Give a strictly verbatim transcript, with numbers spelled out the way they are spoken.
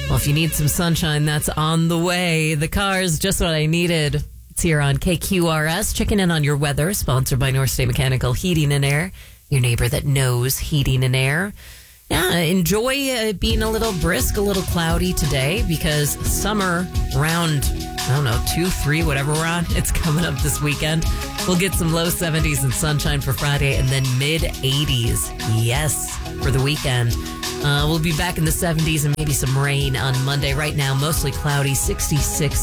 Well, if you need some sunshine, that's on the way. The car's just what I needed. It's here on K Q R S. Checking in on your weather, sponsored by North State Mechanical Heating and Air, your neighbor that knows heating and air. Yeah, enjoy uh, being a little brisk, a little cloudy today because summer round, I don't know, two, three, whatever we're on, it's coming up this weekend. We'll get some low seventies and sunshine for Friday and then mid eighties. Yes, for the weekend. Uh, we'll be back in the seventies and maybe some rain on Monday. Right now, mostly cloudy, sixty-six